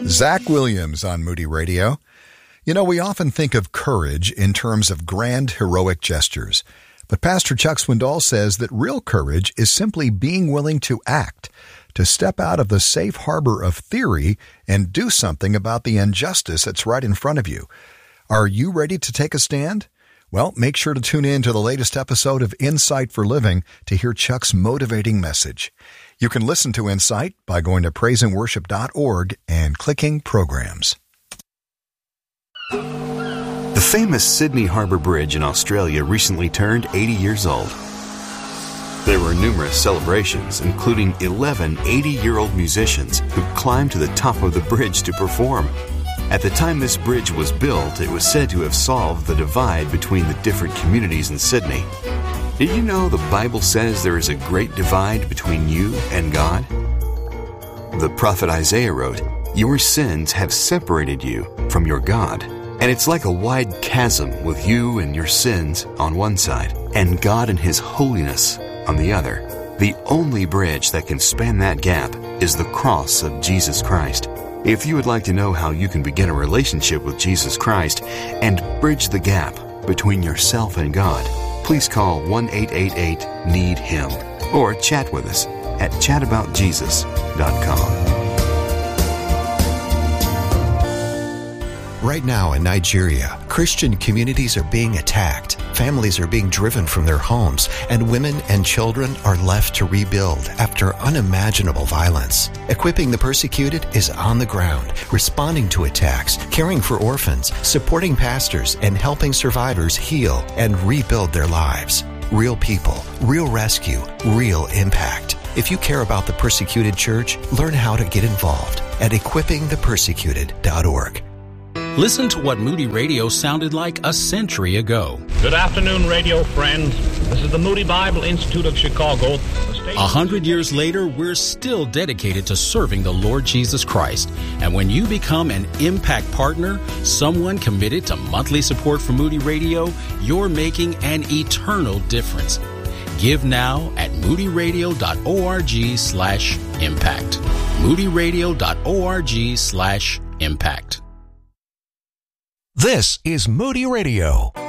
Zach Williams on Moody Radio. You know, we often think of courage in terms of grand, heroic gestures. But Pastor Chuck Swindoll says that real courage is simply being willing to act, to step out of the safe harbor of theory and do something about the injustice that's right in front of you. Are you ready to take a stand? Well, make sure to tune in to the latest episode of Insight for Living to hear Chuck's motivating message. You can listen to Insight by going to praiseandworship.org and clicking Programs. The famous Sydney Harbour Bridge in Australia recently turned 80 years old. There were numerous celebrations, including 11 80-year-old musicians who climbed to the top of the bridge to perform. At the time this bridge was built, it was said to have solved the divide between the different communities in Sydney. Did you know the Bible says there is a great divide between you and God? The prophet Isaiah wrote, "Your sins have separated you from your God." And it's like a wide chasm with you and your sins on one side, and God and His holiness on the other. The only bridge that can span that gap is the cross of Jesus Christ. If you would like to know how you can begin a relationship with Jesus Christ and bridge the gap between yourself and God, please call 1-888-NEED-HIM or chat with us at chataboutjesus.com. Right now in Nigeria, Christian communities are being attacked, families are being driven from their homes, and women and children are left to rebuild after unimaginable violence. Equipping the Persecuted is on the ground, responding to attacks, caring for orphans, supporting pastors, and helping survivors heal and rebuild their lives. Real people, real rescue, real impact. If you care about the Persecuted Church, learn how to get involved at equippingthepersecuted.org. Listen to what Moody Radio sounded like a century ago. Good afternoon, radio friends. This is the Moody Bible Institute of Chicago. 100 years later, we're still dedicated to serving the Lord Jesus Christ. And when you become an Impact Partner, someone committed to monthly support for Moody Radio, you're making an eternal difference. Give now at moodyradio.org/impact. moodyradio.org/impact. This is Moody Radio.